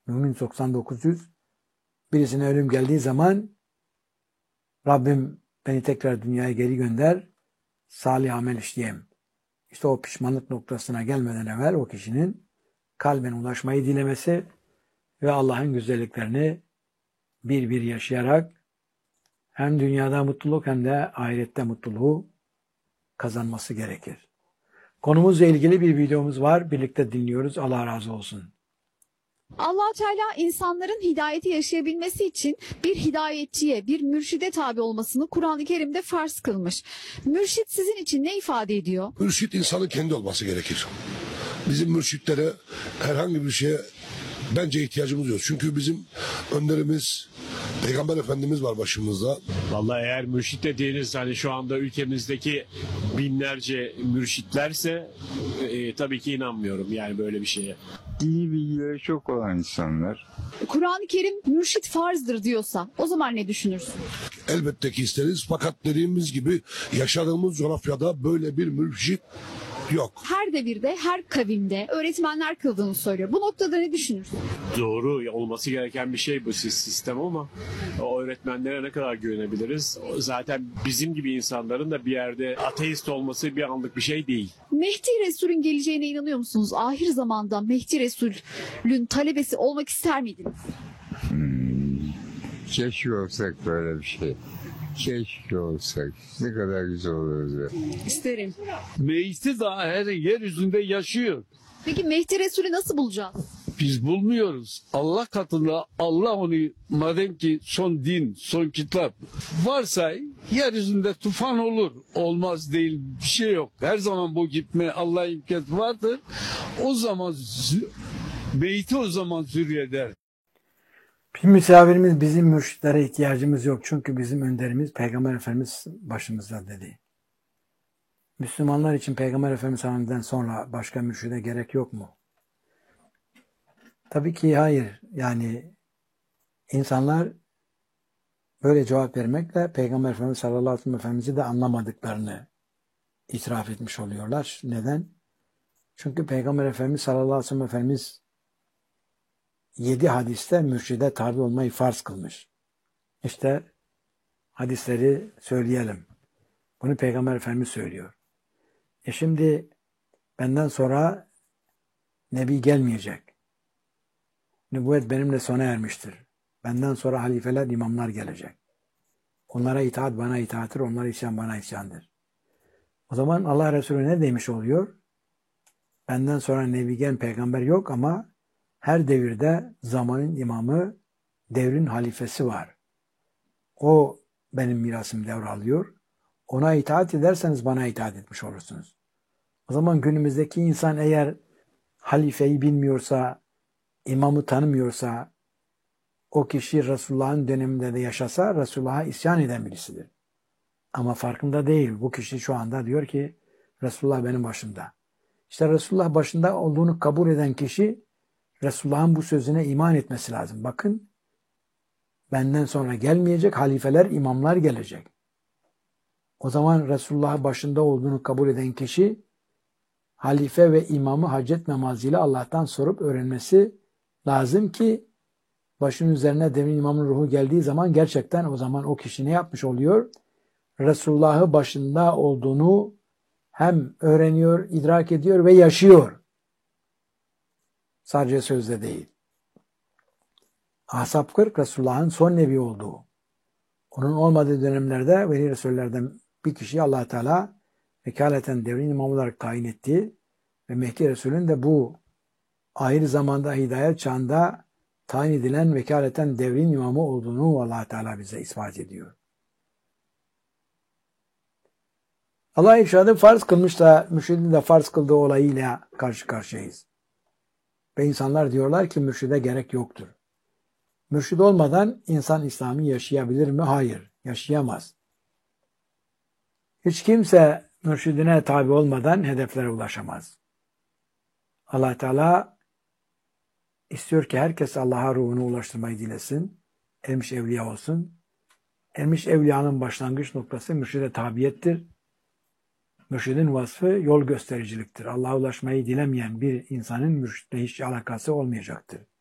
Mümin 99 birisine ölüm geldiği zaman Rabbim beni tekrar dünyaya geri gönder, salih amel işleyeyim. İşte o pişmanlık noktasına gelmeden evvel o kişinin kalben ulaşmayı dilemesi ve Allah'ın güzelliklerini bir bir yaşayarak hem dünyada mutluluk hem de ahirette mutluluğu kazanması gerekir. Konumuzla ilgili bir videomuz var. Birlikte dinliyoruz. Allah razı olsun. Allah Teala insanların hidayeti yaşayabilmesi için bir hidayetçiye, bir mürşide tabi olmasını Kur'an-ı Kerim'de farz kılmış. Mürşit sizin için ne ifade ediyor? Mürşit insanın kendi olması gerekir. Bizim mürşitlere herhangi bir şeye bence ihtiyacımız yok. Çünkü bizim önderimiz Peygamber Efendimiz var başımızda. Vallahi eğer mürşit dediğiniz hani şu anda ülkemizdeki binlerce mürşitlerse tabii ki inanmıyorum yani böyle bir şeye. İyi bilgileri çok olan insanlar. Kur'an-ı Kerim mürşit farzdır diyorsa o zaman ne düşünürsün? Elbette ki isteriz fakat dediğimiz gibi yaşadığımız coğrafyada böyle bir mürşit yok. Her devirde, her kavimde öğretmenler kıldığını söylüyor. Bu noktada ne düşünürsün? Doğru olması gereken bir şey bu sistem ama o öğretmenlere ne kadar güvenebiliriz? Zaten bizim gibi insanların da bir yerde ateist olması bir anlık bir şey değil. Mehdi Resul'ün geleceğine inanıyor musunuz? Ahir zamanda Mehdi Resul'ün talebesi olmak ister miydiniz? Keşke olsak böyle bir şey. Keşke olsak. Ne kadar güzel olurdu. İsterim. Mehdi daha her yeryüzünde yaşıyor. Peki Mehdi Resul'ü nasıl bulacağız? Biz bulmuyoruz. Allah katında Allah onu madem ki son din, son kitap varsa yeryüzünde tufan olur. Olmaz değil bir şey yok. Her zaman bu gitme Allah imkanı vardır. O zaman Mehdi o zaman zürriyeder. Bir misafirimiz bizim mürşitlere ihtiyacımız yok. Çünkü bizim önderimiz Peygamber Efendimiz başımızda dedi. Müslümanlar için Peygamber Efendimiz'den sonra başka mürşide gerek yok mu? Tabii ki hayır. Yani insanlar böyle cevap vermekle Peygamber Efendimiz sallallahu aleyhi ve sellem Efendimiz'i de anlamadıklarını itiraf etmiş oluyorlar. Neden? Çünkü Peygamber Efendimiz sallallahu aleyhi ve sellem Efendimiz 7 hadiste mürşide tabi olmayı farz kılmış. İşte hadisleri söyleyelim. Bunu Peygamber Efendimiz söylüyor. Şimdi benden sonra Nebi gelmeyecek. Nübüvvet benimle sona ermiştir. Benden sonra halifeler, imamlar gelecek. Onlara itaat bana itaattir, onlara isyan bana isyandır. O zaman Allah Resulü ne demiş oluyor? Benden sonra Nebi gelen peygamber yok ama her devirde zamanın imamı, devrin halifesi var. O benim mirasımı devralıyor. Ona itaat ederseniz bana itaat etmiş olursunuz. O zaman günümüzdeki insan eğer halifeyi bilmiyorsa, imamı tanımıyorsa, o kişi Resulullah'ın döneminde de yaşasa Resulullah'a isyan eden birisidir. Ama farkında değil. Bu kişi şu anda diyor ki Resulullah benim başımda. İşte Resulullah başında olduğunu kabul eden kişi Resulullah'ın bu sözüne iman etmesi lazım. Bakın benden sonra gelmeyecek halifeler, imamlar gelecek. O zaman Resulullah'ın başında olduğunu kabul eden kişi halife ve imamı hacet namazıyla Allah'tan sorup öğrenmesi lazım ki başının üzerine devrin imamın ruhu geldiği zaman gerçekten o zaman o kişi ne yapmış oluyor? Resulullah'ı başında olduğunu hem öğreniyor, idrak ediyor ve yaşıyor. Sadece sözde değil. Ashab 40 Resulullah'ın son nebi olduğu. Onun olmadığı dönemlerde veli Resullerden bir kişiyi Allah Teala vekaleten devrin imamı olarak tayin etti ve Mehdi Resul'ün de bu ahir zamanda hidayet çağında tayin edilen vekaleten devrin imamı olduğunu Allah Teala bize ispat ediyor. Allah irşadı farz kılmış da mürşidin de farz kıldığı olayıyla karşı karşıyayız. Ve insanlar diyorlar ki mürşide gerek yoktur. Mürşid olmadan insan İslam'ı yaşayabilir mi? Hayır, yaşayamaz. Hiç kimse mürşidine tabi olmadan hedeflere ulaşamaz. Allah Teala istiyor ki herkes Allah'a ruhunu ulaştırmayı dilesin. Ermiş evliya olsun. Ermiş evliyanın başlangıç noktası mürşide tabiyettir. Mürşidin vasfı yol göstericiliktir. Allah'a ulaşmayı dilemeyen bir insanın mürşidle hiç alakası olmayacaktır.